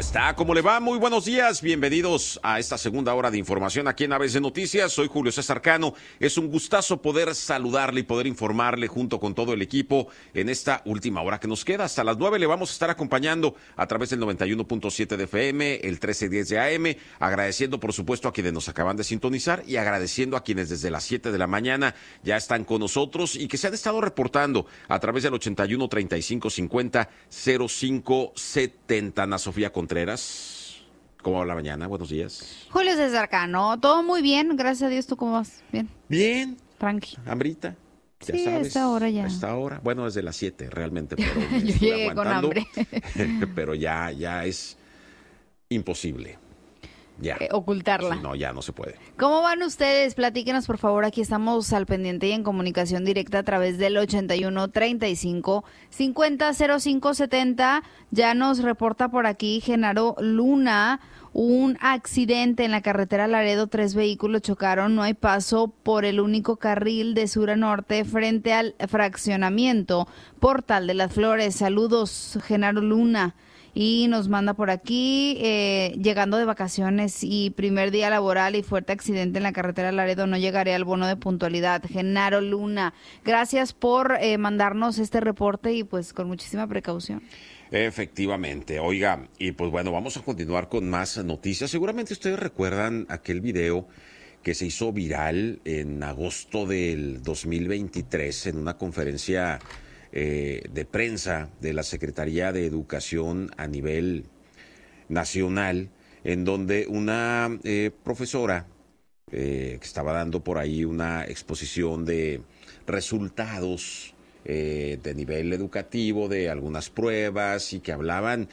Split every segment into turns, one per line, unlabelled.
está? ¿Cómo le va? Muy buenos días. Bienvenidos a esta segunda hora de información aquí en ABC Noticias. Soy Julio César Cano. Es un gustazo poder saludarle y poder informarle junto con todo el equipo en esta última hora que nos queda. Hasta las 9 le vamos a estar acompañando a través del 91.7 de FM, el 1310 de AM, agradeciendo por supuesto a quienes nos acaban de sintonizar y agradeciendo a quienes desde las 7 de la mañana ya están con nosotros y que se han estado reportando a través del 81 35 50 05 70. Ana Sofía Contreras, ¿cómo va la mañana? Buenos días.
Julio César Cano, todo muy bien, gracias a Dios. ¿Tú cómo vas? Bien.
Bien.
Tranqui.
Hambrita. Ya
sí,
sabes.
a esta hora ya.
A esta hora, bueno, desde las 7 realmente, pero me
yo
estuve
llegué
aguantando,
con hambre.
pero ya es imposible. Ya.
Ocultarla.
Sí, no, ya no se puede.
¿Cómo van ustedes? Platíquenos, por favor. Aquí estamos al pendiente y en comunicación directa a través del 81 35 50 05 70. Ya nos reporta por aquí Genaro Luna. Un accidente en la carretera Laredo, 3 vehículos chocaron, no hay paso por el único carril de sur a norte frente al fraccionamiento Portal de las Flores. Saludos, Genaro Luna. Y nos manda por aquí, llegando de vacaciones y primer día laboral y fuerte accidente en la carretera Laredo, no llegaré al bono de puntualidad. Genaro Luna, gracias por mandarnos este reporte y pues con muchísima precaución.
Efectivamente, oiga, y pues bueno, vamos a continuar con más noticias. Seguramente ustedes recuerdan aquel video que se hizo viral en agosto del 2023 en una conferencia de prensa de la Secretaría de Educación a nivel nacional, en donde una profesora que estaba dando por ahí una exposición de resultados de nivel educativo, de algunas pruebas y que hablaban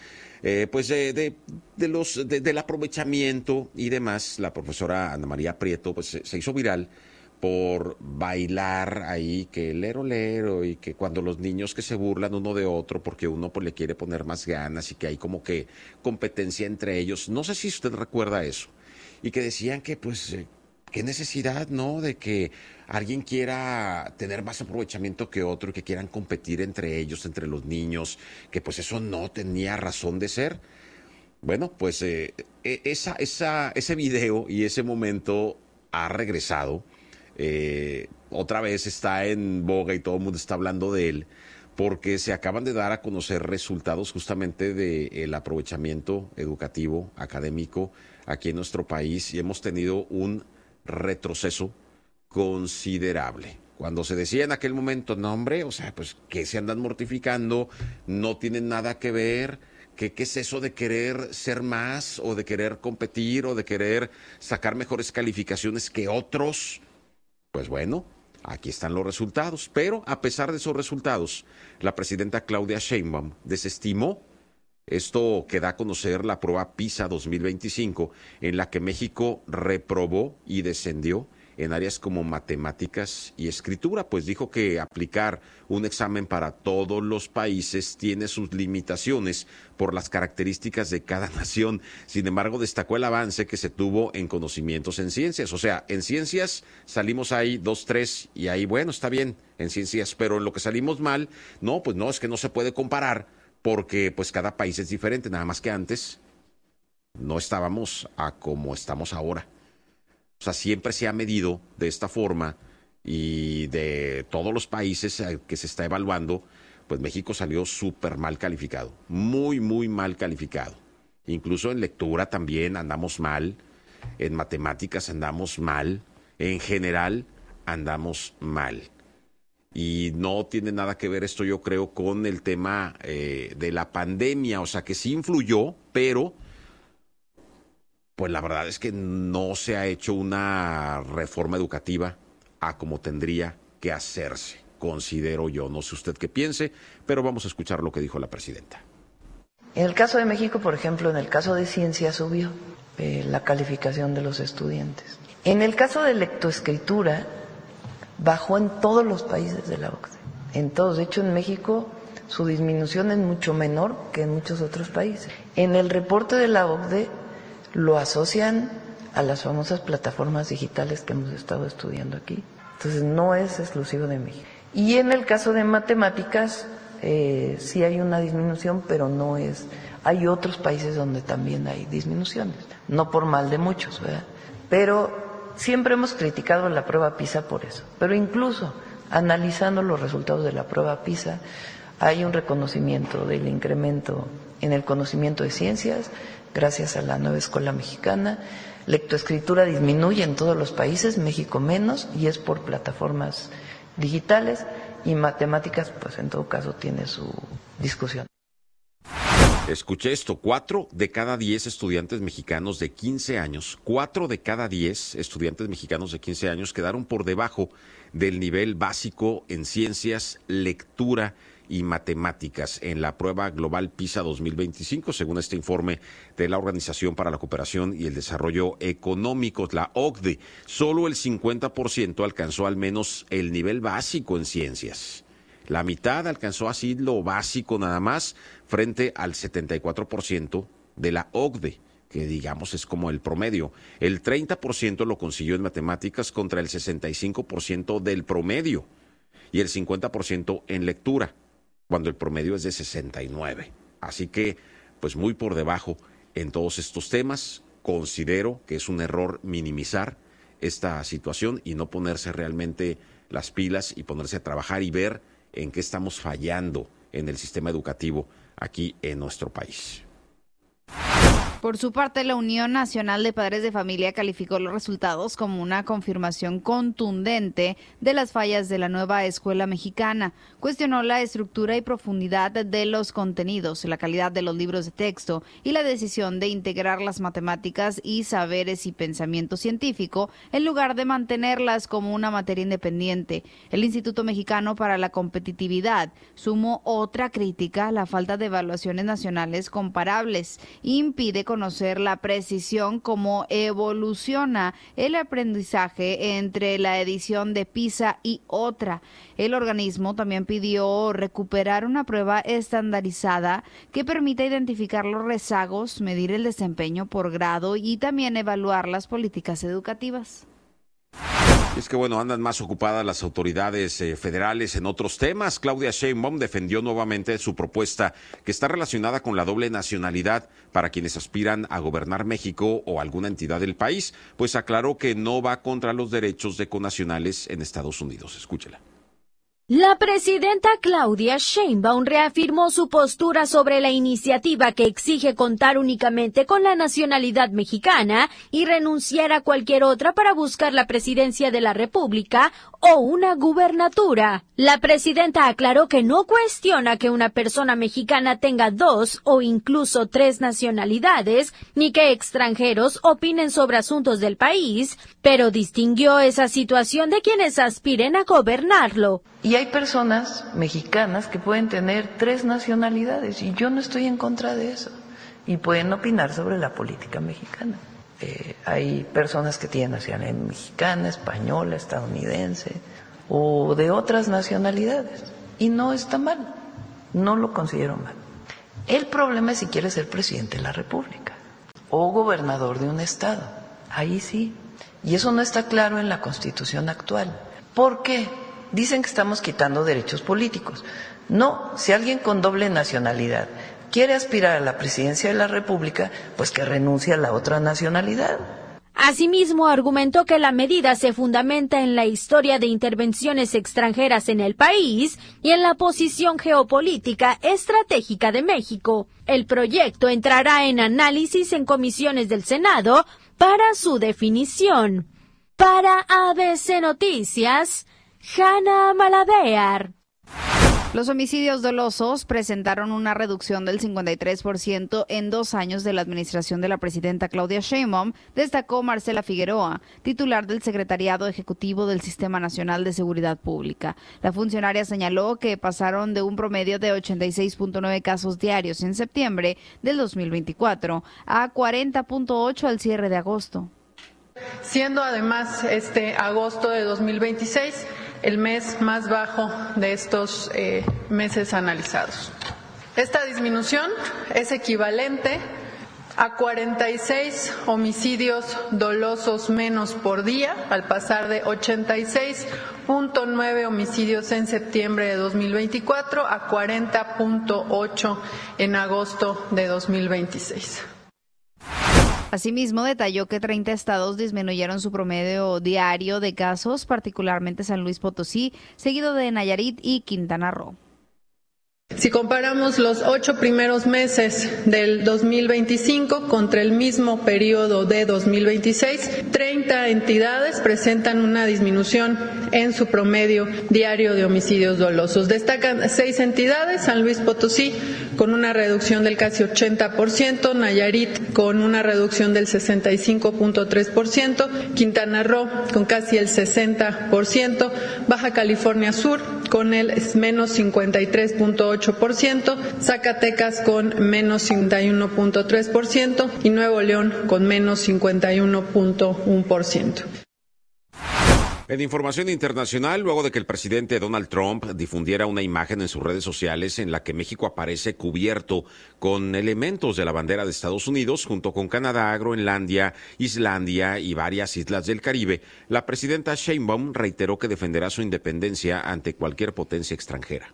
del aprovechamiento y demás. La profesora Ana María Prieto pues se hizo viral por bailar ahí, que lero lero, y que cuando los niños que se burlan uno de otro porque uno pues le quiere poner más ganas y que hay como que competencia entre ellos. No sé si usted recuerda eso. Y que decían que pues qué necesidad, ¿no?, de que alguien quiera tener más aprovechamiento que otro y que quieran competir entre ellos, entre los niños, que pues eso no tenía razón de ser. Bueno, pues ese video y ese momento ha regresado. Otra vez está en boga y todo el mundo está hablando de él porque se acaban de dar a conocer resultados justamente del aprovechamiento educativo, académico aquí en nuestro país y hemos tenido un retroceso considerable. Cuando se decía en aquel momento, no hombre, o sea, pues que se andan mortificando, no tienen nada que ver, ¿qué es eso de querer ser más o de querer competir o de querer sacar mejores calificaciones que otros? Pues bueno, aquí están los resultados, pero a pesar de esos resultados, la presidenta Claudia Sheinbaum desestimó esto que da a conocer la prueba PISA 2025, en la que México reprobó y descendió en áreas como matemáticas y escritura, pues dijo que aplicar un examen para todos los países tiene sus limitaciones por las características de cada nación. Sin embargo, destacó el avance que se tuvo en conocimientos en ciencias. O sea, en ciencias salimos ahí 2, 3 y ahí, bueno, está bien en ciencias, pero en lo que salimos mal, no, pues no, es que no se puede comparar porque pues cada país es diferente, nada más que antes no estábamos a como estamos ahora. O sea, siempre se ha medido de esta forma y de todos los países que se está evaluando, pues México salió súper mal calificado, muy, muy mal calificado. Incluso en lectura también andamos mal, en matemáticas andamos mal, en general andamos mal. Y no tiene nada que ver esto, yo creo, con el tema de la pandemia, o sea, que sí influyó, pero pues la verdad es que no se ha hecho una reforma educativa a como tendría que hacerse, considero yo. No sé usted qué piense, pero vamos a escuchar lo que dijo la presidenta.
En el caso de México, por ejemplo, en el caso de ciencia subió la calificación de los estudiantes. En el caso de lectoescritura, bajó en todos los países de la OCDE. En todos. De hecho, en México su disminución es mucho menor que en muchos otros países. En el reporte de la OCDE lo asocian a las famosas plataformas digitales que hemos estado estudiando aquí. Entonces no es exclusivo de México. Y en el caso de matemáticas, sí hay una disminución, pero no es... Hay otros países donde también hay disminuciones, no por mal de muchos, ¿verdad? Pero siempre hemos criticado la prueba PISA por eso. Pero incluso analizando los resultados de la prueba PISA, hay un reconocimiento del incremento en el conocimiento de ciencias gracias a la nueva escuela mexicana. Lectoescritura disminuye en todos los países, México menos, y es por plataformas digitales, y matemáticas, pues en todo caso tiene su discusión.
Escuché esto, 4 de cada 10 estudiantes mexicanos de 15 años, 4 de cada 10 estudiantes mexicanos de 15 años quedaron por debajo del nivel básico en ciencias, lectura y matemáticas en la prueba global PISA 2025, según este informe de la Organización para la Cooperación y el Desarrollo Económico, la OCDE. Solo el 50% alcanzó al menos el nivel básico en ciencias. La mitad alcanzó así lo básico nada más, frente al 74% de la OCDE, que digamos es como el promedio. El 30% lo consiguió en matemáticas contra el 65% del promedio y el 50% en lectura, cuando el promedio es de 69. Así que, pues muy por debajo en todos estos temas. Considero que es un error minimizar esta situación y no ponerse realmente las pilas y ponerse a trabajar y ver en qué estamos fallando en el sistema educativo aquí en nuestro país.
Por su parte, la Unión Nacional de Padres de Familia calificó los resultados como una confirmación contundente de las fallas de la nueva escuela mexicana. Cuestionó la estructura y profundidad de los contenidos, la calidad de los libros de texto y la decisión de integrar las matemáticas y saberes y pensamiento científico en lugar de mantenerlas como una materia independiente. El Instituto Mexicano para la Competitividad sumó otra crítica: la falta de evaluaciones nacionales comparables impide conocer la precisión cómo evoluciona el aprendizaje entre la edición de PISA y otra. El organismo también pidió recuperar una prueba estandarizada que permita identificar los rezagos, medir el desempeño por grado y también evaluar las políticas educativas.
Es que bueno, andan más ocupadas las autoridades federales en otros temas. Claudia Sheinbaum defendió nuevamente su propuesta que está relacionada con la doble nacionalidad para quienes aspiran a gobernar México o alguna entidad del país, pues aclaró que no va contra los derechos de connacionales en Estados Unidos. Escúchela.
La presidenta Claudia Sheinbaum reafirmó su postura sobre la iniciativa que exige contar únicamente con la nacionalidad mexicana y renunciar a cualquier otra para buscar la presidencia de la República o una gubernatura. La presidenta aclaró que no cuestiona que una persona mexicana tenga 2 o incluso 3 nacionalidades, ni que extranjeros opinen sobre asuntos del país, pero distinguió esa situación de quienes aspiren a gobernarlo.
Y hay personas mexicanas que pueden tener 3 nacionalidades y yo no estoy en contra de eso. Y pueden opinar sobre la política mexicana. Hay personas que tienen nacionalidad mexicana, española, estadounidense o de otras nacionalidades. Y no está mal, no lo considero mal. El problema es si quiere ser presidente de la República o gobernador de un estado. Ahí sí. Y eso no está claro en la Constitución actual. ¿Por qué? Dicen que estamos quitando derechos políticos. No, si alguien con doble nacionalidad quiere aspirar a la presidencia de la República, pues que renuncie a la otra nacionalidad.
Asimismo, argumentó que la medida se fundamenta en la historia de intervenciones extranjeras en el país y en la posición geopolítica estratégica de México. El proyecto entrará en análisis en comisiones del Senado para su definición. Para ABC Noticias, Hanna Malavear.
Los homicidios dolosos presentaron una reducción del 53% en 2 años de la administración de la presidenta Claudia Sheinbaum, destacó Marcela Figueroa, titular del Secretariado Ejecutivo del Sistema Nacional de Seguridad Pública. La funcionaria señaló que pasaron de un promedio de 86.9 casos diarios en septiembre del 2024 a 40.8 al cierre de agosto.
Siendo además este agosto de 2026 el mes más bajo de estos meses analizados. Esta disminución es equivalente a 46 homicidios dolosos menos por día, al pasar de 86.9 homicidios en septiembre de 2024 a 40.8 en agosto de 2026.
Asimismo, detalló que 30 estados disminuyeron su promedio diario de casos, particularmente San Luis Potosí, seguido de Nayarit y Quintana Roo.
Si comparamos los 8 primeros meses del 2025 contra el mismo periodo de 2026, 30 entidades presentan una disminución en su promedio diario de homicidios dolosos. Destacan 6 entidades: San Luis Potosí con una reducción del casi 80%, Nayarit con una reducción del 65.3%, Quintana Roo con casi el 60%, Baja California Sur con el menos 53.8%, Zacatecas con menos 51.3% y Nuevo León con menos 51.1%.
En información internacional, luego de que el presidente Donald Trump difundiera una imagen en sus redes sociales en la que México aparece cubierto con elementos de la bandera de Estados Unidos, junto con Canadá, Groenlandia, Islandia y varias islas del Caribe, la presidenta Sheinbaum reiteró que defenderá su independencia ante cualquier potencia extranjera.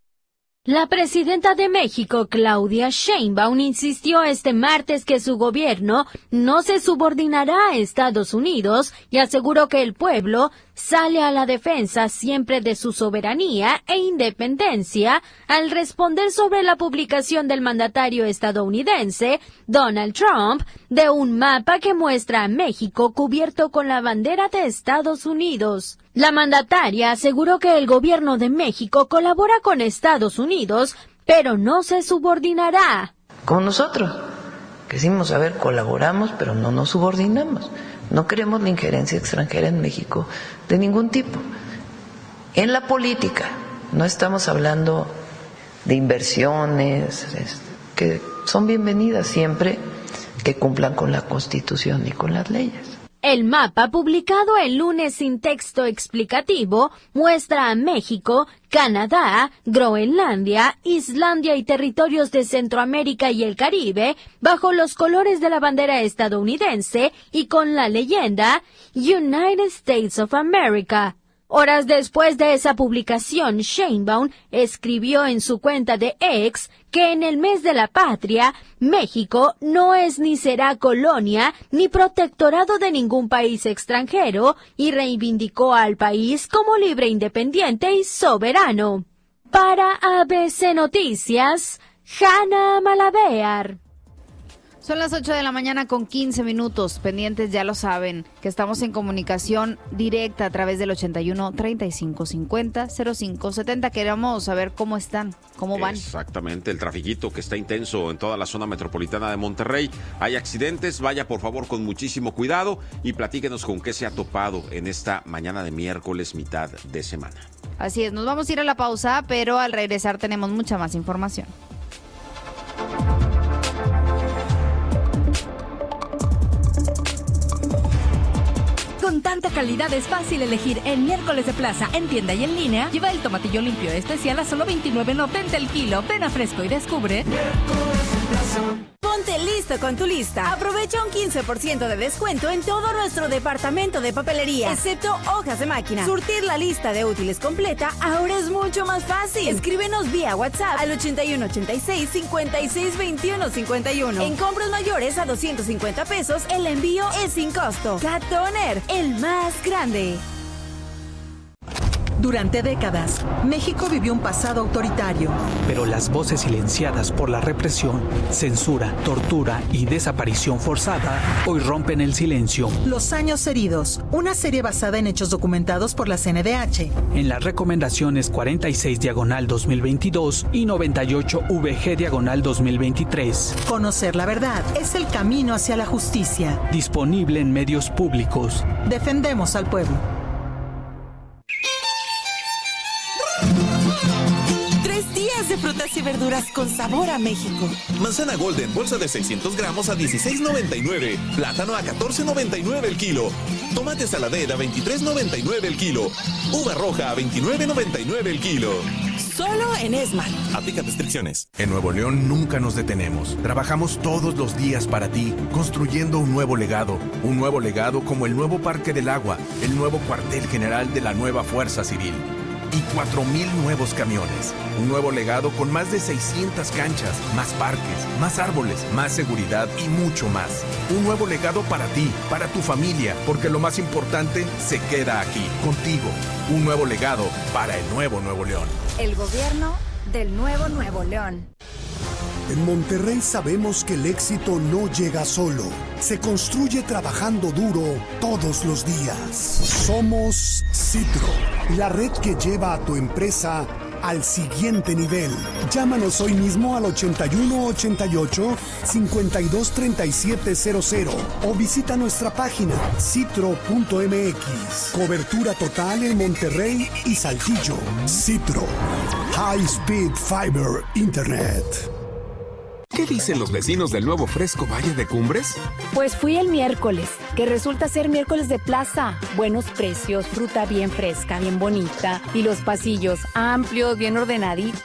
La presidenta de México, Claudia Sheinbaum, insistió este martes que su gobierno no se subordinará a Estados Unidos y aseguró que el pueblo sale a la defensa siempre de su soberanía e independencia al responder sobre la publicación del mandatario estadounidense, Donald Trump, de un mapa que muestra a México cubierto con la bandera de Estados Unidos. La mandataria aseguró que el gobierno de México colabora con Estados Unidos, pero no se subordinará.
Como nosotros, que decimos, a ver, colaboramos, pero no nos subordinamos. No queremos la injerencia extranjera en México de ningún tipo. En la política, no estamos hablando de inversiones, que son bienvenidas siempre que cumplan con la Constitución y con las leyes.
El mapa, publicado el lunes sin texto explicativo, muestra a México, Canadá, Groenlandia, Islandia y territorios de Centroamérica y el Caribe bajo los colores de la bandera estadounidense y con la leyenda United States of America. Horas después de esa publicación, Sheinbaum escribió en su cuenta de X que en el mes de la patria, México no es ni será colonia ni protectorado de ningún país extranjero y reivindicó al país como libre, independiente y soberano. Para ABC Noticias, Hanna Malabear.
Son las 8 de la mañana con 15 minutos. Pendientes, ya lo saben, que estamos en comunicación directa a través del 81 35 50 05 70. Queremos saber cómo están, cómo van.
Exactamente, el trafiquito que está intenso en toda la zona metropolitana de Monterrey. Hay accidentes, vaya por favor con muchísimo cuidado y platíquenos con qué se ha topado en esta mañana de miércoles, mitad de semana.
Así es, nos vamos a ir a la pausa, pero al regresar tenemos mucha más información.
Con tanta calidad es fácil elegir el miércoles de plaza en tienda y en línea. Lleva el tomatillo limpio especial a solo $29.90 el kilo. Ven a Fresco y descubre. Ponte listo con tu lista. Aprovecha un 15% de descuento en todo nuestro departamento de papelería, excepto hojas de máquina. Surtir la lista de útiles completa ahora es mucho más fácil. Escríbenos vía WhatsApp al 8186-562151. En compras mayores a $250, el envío es sin costo. Cat Toner, el más grande.
Durante décadas, México vivió un pasado autoritario.
Pero las voces silenciadas por la represión, censura, tortura y desaparición forzada hoy rompen el silencio.
Los años heridos, una serie basada en hechos documentados por la CNDH.
En las recomendaciones 46/2022 y 98/VG/2023.
Conocer la verdad es el camino hacia la justicia.
Disponible en medios públicos.
Defendemos al pueblo.
De frutas y verduras con sabor a México.
Manzana Golden, bolsa de 600 gramos a $16.99. Plátano a $14.99 el kilo. Tomate saladera a $23.99 el kilo. Uva roja a $29.99 el kilo.
Solo en Esmar.
Aplica restricciones.
En Nuevo León nunca nos detenemos. Trabajamos todos los días para ti, construyendo un nuevo legado. Un nuevo legado como el nuevo Parque del Agua, el nuevo cuartel general de la nueva Fuerza Civil. Y 4,000 nuevos camiones. Un nuevo legado con más de 600 canchas, más parques, más árboles, más seguridad y mucho más. Un nuevo legado para ti, para tu familia, porque lo más importante se queda aquí, contigo. Un nuevo legado para el nuevo Nuevo León.
El gobierno del nuevo Nuevo León.
En Monterrey sabemos que el éxito no llega solo, se construye trabajando duro todos los días. Somos Citro, la red que lleva a tu empresa al siguiente nivel. Llámanos hoy mismo al 8188-523700 o visita nuestra página citro.mx. Cobertura total en Monterrey y Saltillo. Citro, High Speed Fiber Internet.
¿Qué dicen los vecinos del nuevo Fresco Valle de Cumbres?
Pues fui el miércoles, que resulta ser miércoles de plaza. Buenos precios, fruta bien fresca, bien bonita y los pasillos amplios, bien ordenaditos.